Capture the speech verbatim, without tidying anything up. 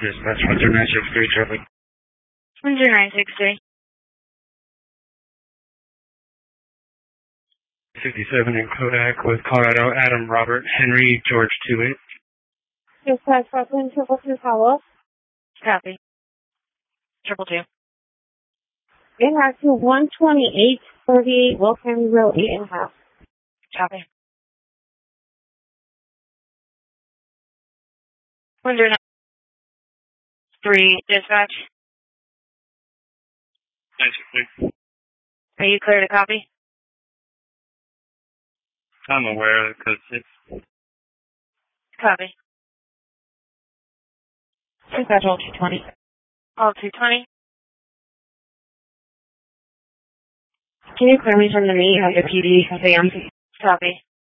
Dispatch one zero nine six three, traffic. one zero nine six three. fifty-seven in Kodak with Colorado, Adam, Robert, Henry, George two eight. Dispatch Brooklyn, triple two follow-up. Copy. Triple two. Impact to one twenty-eight thirty-eight, Will County Road, eight and a half. Copy. one zero nine three, dispatch. nine six three. Are you clear to copy? I'm aware of it because it's... Copy. Dispatch all two twenty. All two twenty. Can you clear me from the meet at your P D, Sam? Copy.